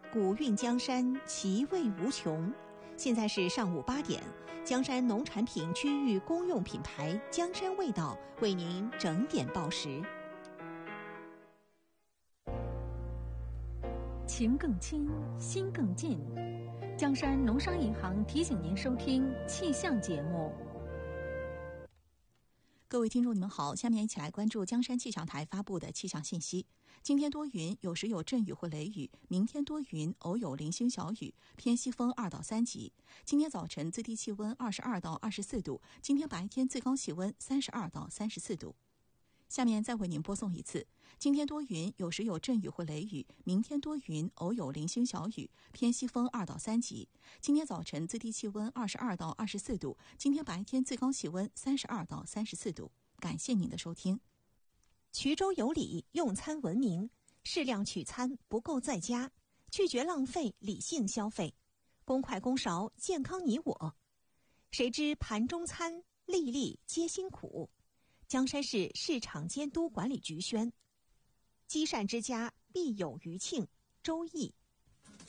古韵江山，其味无穷。现在是上午8点，江山农产品区域公用品牌江山味道为您整点报时。 情更亲，心更近。江山农商银行提醒您收听气象节目。 各位听众，你们好，下面一起来关注江山气象台发布的气象信息。今天多云，有时有阵雨或雷雨，明天多云，偶有零星小雨，偏西风2到3级。今天早晨最低气温22到24度，今天白天最高气温32到34度。下面再为您播送一次。今天多云，有时有阵雨或雷雨，明天多云，偶有零星小雨，偏西风2到3级。今天早晨最低气温22到24度，今天白天最高气温32到34度。感谢您的收听。 衢州有礼，用餐文明，适量取餐，不够在家，拒绝浪费，理性消费，公筷公勺，健康你我。谁知盘中餐，粒粒皆辛苦。江山市市场监督管理局宣。积善之家必有余庆。周易。